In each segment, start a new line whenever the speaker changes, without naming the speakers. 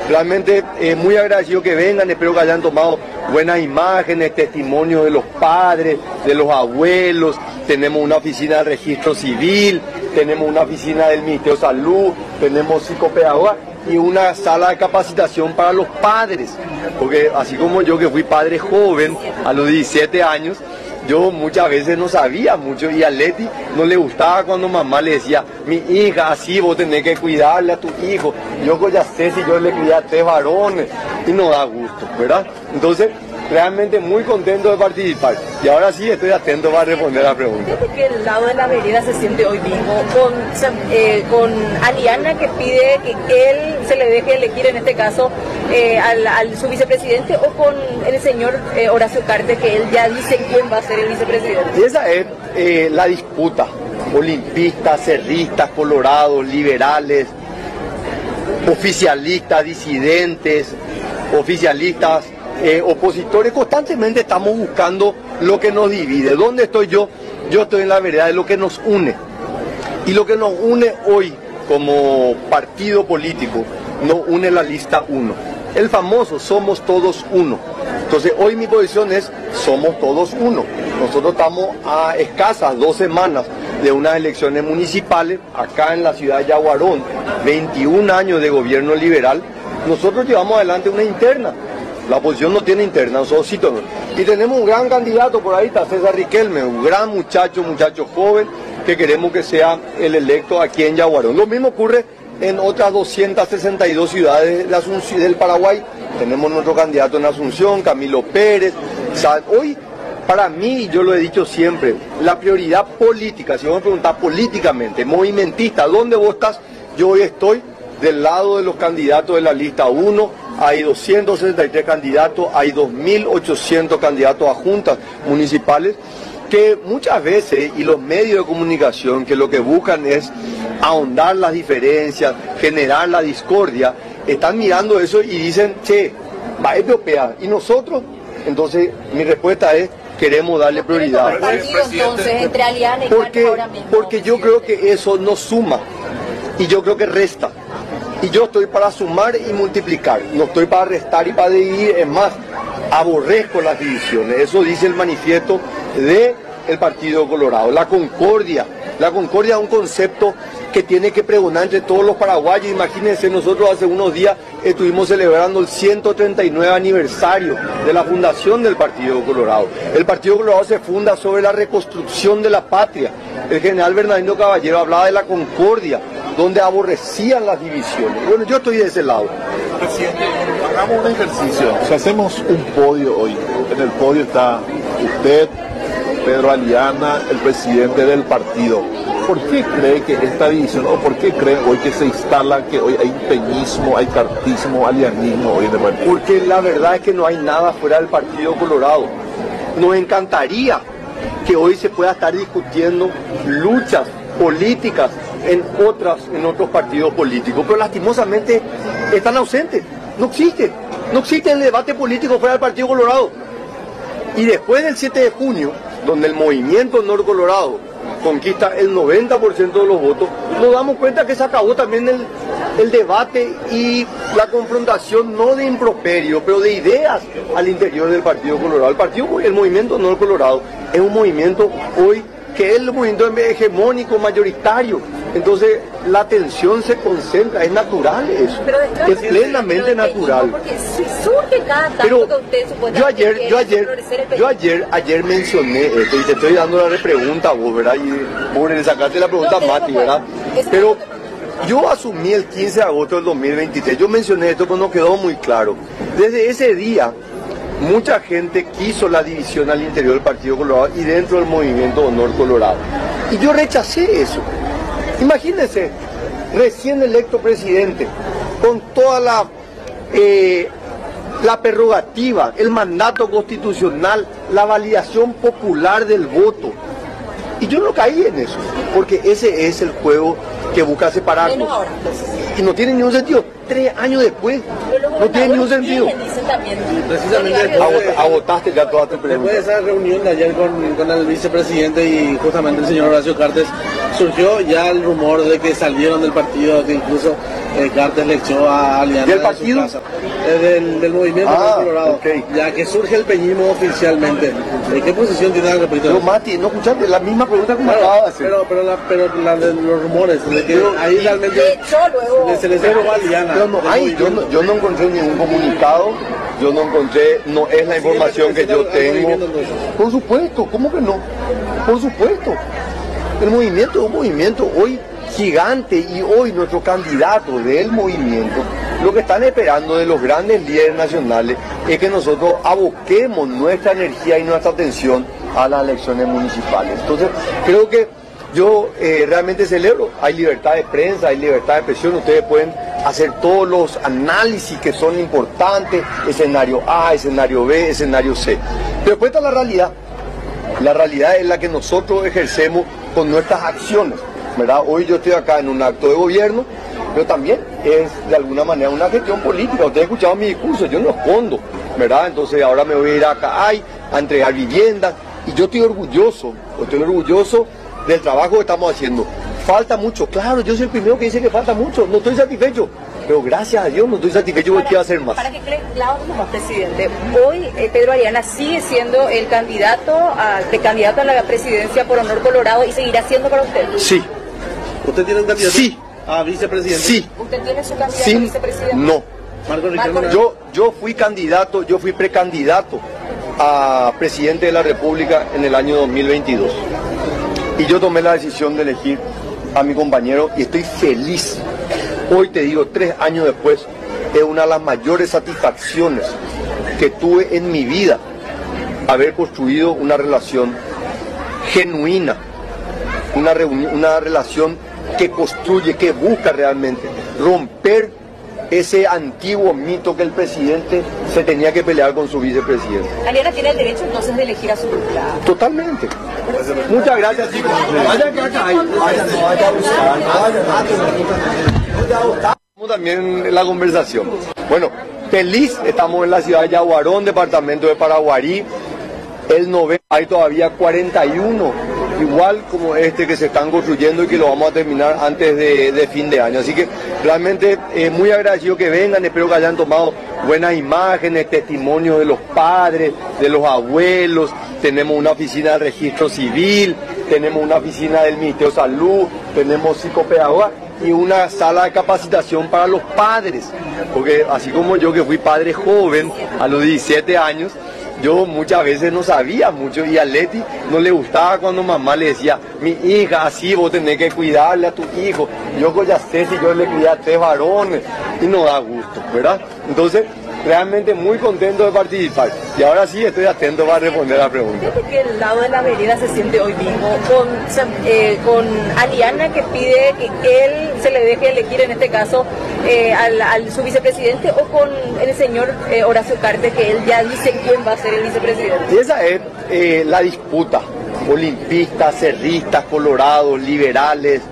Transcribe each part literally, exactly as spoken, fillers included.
Realmente eh, muy agradecido que vengan, espero que hayan tomado buenas imágenes, testimonios de los padres, de los abuelos. Tenemos una oficina de registro civil, tenemos una oficina del Ministerio de Salud, tenemos psicopedagoga y una sala de capacitación para los padres, porque así como yo que fui padre joven a los diecisiete años, yo muchas veces no sabía mucho y a Leti no le gustaba cuando mamá le decía, mi hija, así vos tenés que cuidarle a tu hijo. Yo pues ya sé si yo le crié a tres varones y no da gusto, ¿verdad? Entonces, realmente muy contento de participar. Y ahora sí estoy atento para responder la pregunta.
¿Desde qué lado de la vereda se siente hoy mismo? Con, eh, con Aliana, que pide que él se le deje elegir en este caso eh, al, al su vicepresidente, o con el señor eh, Horacio Cartes, que él ya dice quién va a ser el vicepresidente.
Y esa es eh, la disputa. Olimpistas, cerristas, colorados, liberales, oficialistas, disidentes, oficialistas, Eh, opositores. Constantemente estamos buscando lo que nos divide. ¿Dónde estoy yo? Yo estoy en la vereda de lo que nos une. Y lo que nos une hoy como partido político, nos une la lista uno. El famoso somos todos uno. Entonces hoy mi posición es somos todos uno. Nosotros estamos a escasas dos semanas de unas elecciones municipales acá en la ciudad de Yaguarón. veintiún años de gobierno liberal. Nosotros llevamos adelante una interna. La oposición no tiene interna, nosotros sí tenemos. Y tenemos un gran candidato por ahí, está César Riquelme, un gran muchacho, muchacho joven, que queremos que sea el electo aquí en Yaguarón. Lo mismo ocurre en otras doscientas sesenta y dos ciudades de Asunción, del Paraguay. Tenemos nuestro candidato en Asunción, Camilo Pérez. O sea, hoy, para mí, yo lo he dicho siempre, la prioridad política, si vamos a preguntar políticamente, movimentista, ¿dónde vos estás? Yo hoy estoy del lado de los candidatos de la lista uno, hay doscientos sesenta y tres candidatos, hay dos mil ochocientos candidatos a juntas municipales, que muchas veces, y los medios de comunicación, que lo que buscan es ahondar las diferencias, generar la discordia, están mirando eso y dicen, che, va a europea, y nosotros, entonces mi respuesta es, queremos darle prioridad.
Entonces, entre Aliana y
porque,
ahora mismo,
porque yo creo que eso no suma, y yo creo que resta. Y yo estoy para sumar y multiplicar, no estoy para restar y para dividir. Es más, aborrezco las divisiones. Eso dice el manifiesto del Partido Colorado. La concordia, la concordia es un concepto que tiene que pregonar entre todos los paraguayos. Imagínense, nosotros hace unos días estuvimos celebrando el ciento treinta y nueve aniversario de la fundación del Partido Colorado. El Partido Colorado se funda sobre la reconstrucción de la patria. El general Bernardino Caballero hablaba de la concordia, donde aborrecían las divisiones. Bueno, yo estoy de ese lado.
Presidente, hagamos un ejercicio. Si hacemos un podio hoy, en el podio está usted, Pedro Aliana, el presidente del partido. ¿Por qué cree que esta división, o por qué cree hoy que se instala, que hoy hay peñismo, hay cartismo, alianismo hoy en el partido?
Porque la verdad es que no hay nada fuera del Partido Colorado. Nos encantaría que hoy se pueda estar discutiendo luchas políticas en otras, en otros partidos políticos, pero lastimosamente están ausentes, no existe, no existe el debate político fuera del Partido Colorado. Y después del siete de junio, donde el movimiento Honor Colorado conquista el noventa por ciento de los votos, nos damos cuenta que se acabó también el, el debate y la confrontación, no de improperio, pero de ideas al interior del Partido Colorado. El partido, el movimiento Honor Colorado es un movimiento hoy que es el movimiento hegemónico mayoritario. Entonces la tensión se concentra, es natural eso, es plenamente natural.
Porque surge cada tanto
pero
que usted supuestamente
yo ayer, yo ayer, yo ayer, ayer mencioné esto y te estoy dando la repregunta a vos, ¿verdad? Y por el sacarte la pregunta a Mati, ¿verdad? Pero yo asumí el quince de agosto del dos mil veintitrés, yo mencioné esto, pero no quedó muy claro. Desde ese día, mucha gente quiso la división al interior del Partido Colorado y dentro del movimiento Honor Colorado. Y yo rechacé eso. Imagínense, recién electo presidente, con toda la, eh, la prerrogativa, el mandato constitucional, la validación popular del voto. Y yo no caí en eso, porque ese es el juego que busca separarnos. Y no tiene ningún sentido. Tres años después, no tiene ningún sentido.
Precisamente
agotaste ya toda tu pregunta.
Después de esa reunión de ayer con, con el vicepresidente y justamente el señor Horacio Cartes,
Surgió ya el rumor de que salieron del partido, que incluso eh, Cartes le echó a Aliana
¿Del
de
partido?
su casa. Eh, del, del movimiento
Ah,
Colorado,
okay.
Ya que surge el peñismo oficialmente. ¿En qué posición tiene al respecto?
Pero Mati, no escuchaste la misma pregunta que me
Claro,
acaba de hacer.
pero, pero, la, pero la de los rumores, de que
Pero,
ahí realmente
de hecho, luego-
se les dio a Aliana.
Pero no
del
hay, yo
movimiento.
no, yo no encontré ningún comunicado, yo no encontré, no es la información que yo tengo. Por supuesto, ¿cómo que no? Por supuesto. El movimiento es un movimiento hoy gigante y hoy nuestro candidato del movimiento, lo que están esperando de los grandes líderes nacionales es que nosotros aboquemos nuestra energía y nuestra atención a las elecciones municipales. Entonces, creo que yo eh, realmente celebro, hay libertad de prensa, hay libertad de expresión, ustedes pueden hacer todos los análisis que son importantes, escenario A, escenario B, escenario C. Pero después está la realidad. La realidad es la que nosotros ejercemos con nuestras acciones, ¿verdad? Hoy yo estoy acá en un acto de gobierno, pero también es de alguna manera una gestión política. Ustedes han escuchado mi discurso, yo no escondo, ¿verdad? Entonces ahora me voy a ir a Acay a entregar viviendas y yo estoy orgulloso, estoy orgulloso del trabajo que estamos haciendo. Falta mucho, claro, yo soy el primero que dice que falta mucho, no estoy satisfecho, pero gracias a Dios no estoy satisfecho porque quiero hacer más.
Para que quede claro, como presidente, hoy eh, Pedro Aliana sigue siendo el candidato a, de candidato a la presidencia por Honor Colorado y seguirá siendo para usted.
Sí,
¿Usted tiene un candidato
Sí.
a vicepresidente?
sí,
¿Usted tiene su candidato a
sí,
vicepresidente?
no.
Marco Riquelme.
Marco-
Yo, yo fui candidato, yo fui precandidato a presidente de la República en el año dos mil veintidós. Y yo tomé la decisión de elegir a mi compañero y estoy feliz. Hoy te digo, tres años después, es una de las mayores satisfacciones que tuve en mi vida haber construido una relación genuina, una, reuni- una relación que construye, que busca realmente romper ese antiguo mito que el presidente se tenía que pelear con su vicepresidente.
Aliana tiene el derecho entonces de elegir a su dupla.
Totalmente. Muchas gracias, chicos. Vayan que acá hay. Vayan, no vayan a buscar, no vayan a buscar. También en la conversación. Bueno, feliz, estamos en la ciudad de Yaguarón, departamento de Paraguarí. El noveno, hay todavía cuarenta y uno, igual como este que se están construyendo y que lo vamos a terminar antes de, de fin de año. Así que realmente eh, muy agradecido que vengan, espero que hayan tomado buenas imágenes, testimonios de los padres, de los abuelos. Tenemos una oficina de registro civil, tenemos una oficina del Ministerio de Salud, tenemos psicopedagoga y una sala de capacitación para los padres, porque así como yo que fui padre joven a los diecisiete años, yo muchas veces no sabía mucho y a Leti no le gustaba cuando mamá le decía, mi hija, así vos tenés que cuidarle a tu hijo. Yo pues ya sé si yo le crié a tres varones y no da gusto, ¿verdad? Entonces, realmente muy contento de participar. Y ahora sí estoy atento para responder la pregunta.
Fíjate que el lado de la vereda se siente hoy vivo con, eh, con Aliana que pide que él se le deje elegir en este caso eh, al, al su vicepresidente o con el señor eh, Horacio Cartes que él ya dice quién va a ser el vicepresidente.
Y esa es eh, la disputa. Olimpistas, cerristas, colorados, liberales,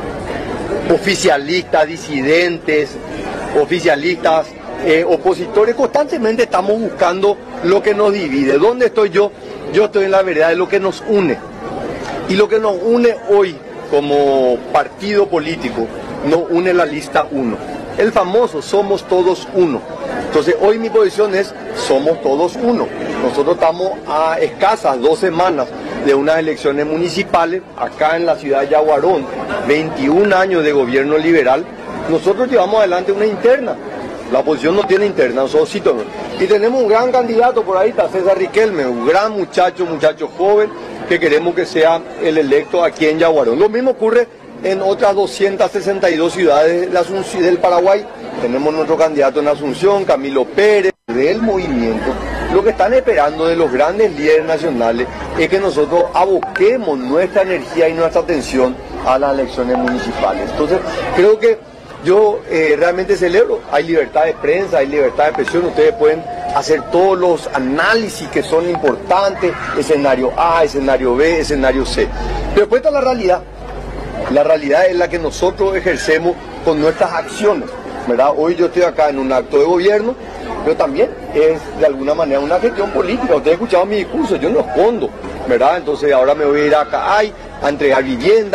oficialistas, disidentes, oficialistas, eh, opositores. Constantemente estamos buscando lo que nos divide. ¿Dónde estoy yo? Yo estoy en la vereda de lo que nos une. Y lo que nos une hoy como partido político, nos une la lista uno. El famoso somos todos uno. Entonces hoy mi posición es somos todos uno. Nosotros estamos a escasas dos semanas de unas elecciones municipales acá en la ciudad de Yaguarón, veintiún años de gobierno liberal. Nosotros llevamos adelante una interna. La oposición no tiene interna, nosotros sí tenemos. Y tenemos un gran candidato por ahí, está César Riquelme, un gran muchacho, muchacho joven, que queremos que sea el electo aquí en Yaguarón. Lo mismo ocurre en otras doscientas sesenta y dos ciudades de Asunción, del Paraguay. Tenemos nuestro candidato en Asunción, Camilo Pérez, del movimiento. Lo que están esperando de los grandes líderes nacionales es que nosotros aboquemos nuestra energía y nuestra atención a las elecciones municipales. Entonces, creo que yo eh, realmente celebro, hay libertad de prensa, hay libertad de expresión, ustedes pueden hacer todos los análisis que son importantes, escenario A, escenario B, escenario C. Pero después está la realidad. La realidad es la que nosotros ejercemos con nuestras acciones, ¿verdad? Hoy yo estoy acá en un acto de gobierno, pero también es de alguna manera una gestión política. Ustedes han escuchado mi discurso, yo no escondo, ¿verdad? Entonces ahora me voy a ir a Acay a entregar viviendas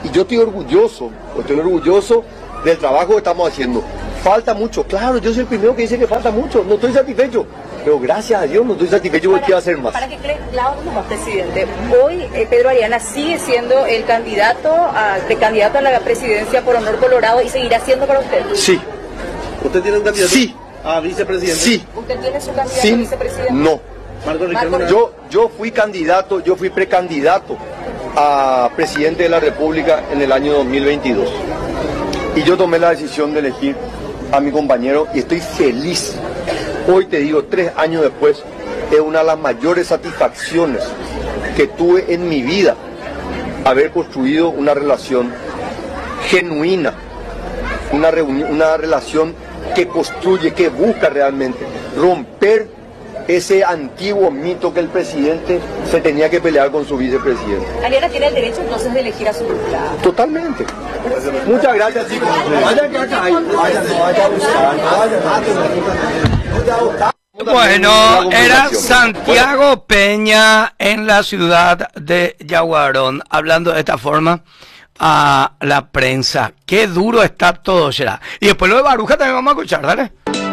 y yo estoy orgulloso, estoy orgulloso del trabajo que estamos haciendo. Falta mucho, claro, yo soy el primero que dice que falta mucho, no estoy satisfecho, pero gracias a Dios no estoy satisfecho porque quiero hacer más.
Para que quede claro, presidente, hoy eh, Pedro Ariana sigue siendo el candidato a, precandidato a la presidencia por Honor Colorado y seguirá siendo para usted.
Sí.
¿Usted tiene un candidato
Sí.
a vicepresidente?
Sí.
¿Usted tiene su candidato
Sí.
a vicepresidente?
No.
Marco Riquelme.
Yo, yo fui candidato, yo fui precandidato a presidente de la República en el año dos mil veintidós. Y yo tomé la decisión de elegir a mi compañero y estoy feliz. Hoy te digo, tres años después, es una de las mayores satisfacciones que tuve en mi vida, haber construido una relación genuina, una, una relación que construye, que busca realmente romper ese antiguo mito que el presidente se tenía que pelear con su vicepresidente.
Ariana tiene el derecho entonces de elegir a su dupla.
Totalmente. Muchas gracias, chicos. Vayan que acá hay. Vayan, no vayan a buscar, no vayan a buscar.
Bueno, era Santiago Peña en la ciudad de Yaguarón, hablando de esta forma a la prensa. Qué duro está todo, será. Y después lo de Baruja también vamos a escuchar, dale.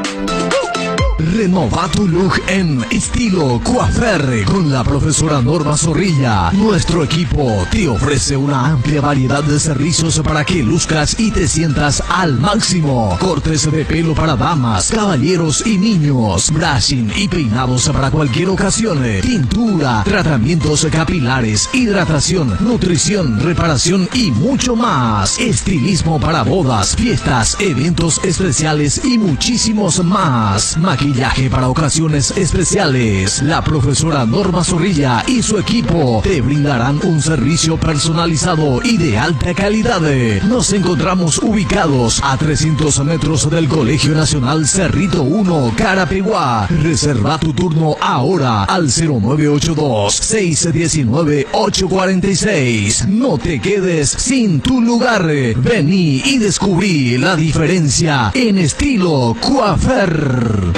Renova tu look en estilo coafer con la profesora Norma Zorrilla. Nuestro equipo te ofrece una amplia variedad de servicios para que luzcas y te sientas al máximo. Cortes de pelo para damas, caballeros y niños, brushing y peinados para cualquier ocasión, tintura, tratamientos capilares, hidratación, nutrición, reparación y mucho más. Estilismo para bodas, fiestas, eventos especiales y muchísimos más. Maquillaje para ocasiones especiales. La profesora Norma Zorrilla y su equipo te brindarán un servicio personalizado y de alta calidad. Nos encontramos ubicados a trescientos metros del Colegio Nacional Cerrito uno, Carapeguá. Reserva tu turno ahora al cero nueve ocho dos, seis uno nueve, ocho cuatro seis. No te quedes sin tu lugar. Vení y descubrí la diferencia en estilo coafer.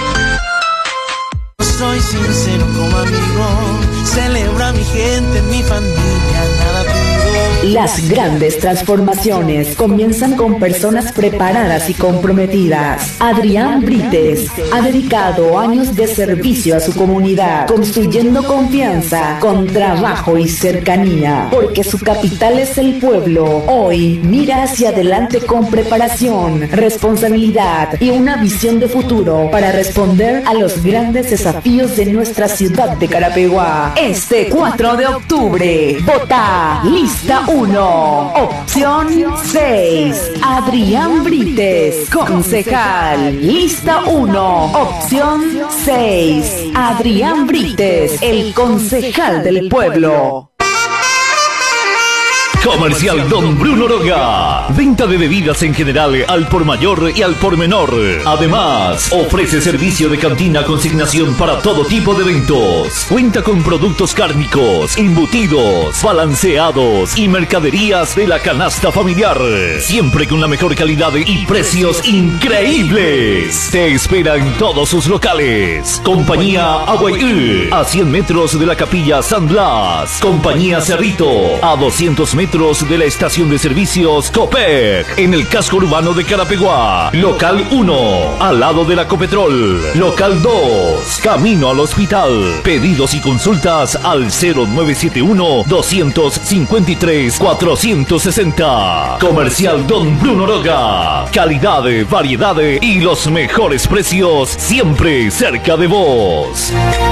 Soy sincero como amigo, celebro a mi gente, mi familia, nada pido.
Las grandes transformaciones comienzan con personas preparadas y comprometidas. Adrián Brites ha dedicado años de servicio a su comunidad, construyendo confianza con trabajo y cercanía, porque su capital es el pueblo. Hoy mira hacia adelante con preparación, responsabilidad y una visión de futuro para responder a los grandes desafíos de nuestra ciudad de Carapeguá. Este cuatro de octubre, vota lista uno, opción seis, Adrián Brites, concejal. Lista uno, opción seis, Adrián Brites, el concejal del pueblo.
Comercial Don Bruno Roga. Venta de bebidas en general al por mayor y al por menor. Además, ofrece servicio de cantina consignación para todo tipo de eventos. Cuenta con productos cárnicos, embutidos, balanceados y mercaderías de la canasta familiar. Siempre con la mejor calidad y precios increíbles. Te espera en todos sus locales. Compañía Aguayú, a cien metros de la capilla San Blas. Compañía Cerrito, a doscientos metros de la estación de servicios Copec, en el casco urbano de Carapeguá. Local uno, al lado de la Copetrol. Local dos, camino al hospital. Pedidos y consultas al cero nueve siete uno, dos cinco tres, cuatro seis cero. Comercial Don Bruno Roga. Calidad, variedad y los mejores precios siempre cerca de vos.